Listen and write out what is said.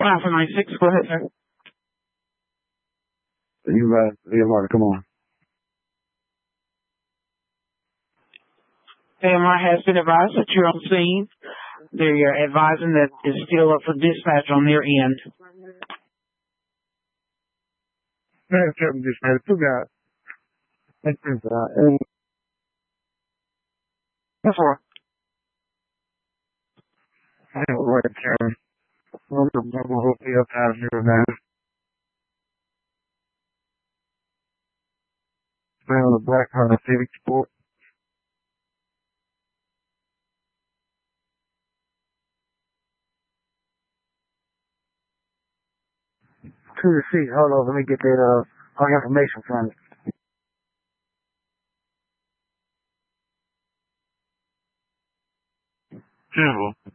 Alpha 96, go ahead, sir. You Leonardo, come on. AMR has been advised that you're on scene. They're advising that it's still up for dispatch on their end. Dispatch, two guys. Thank you for that. And that's all. I don't like Karen. We'll be up out of here, man. Stay on the Black Honda Civic Sport. To the seat. Hold on, let me get that all information from you. General.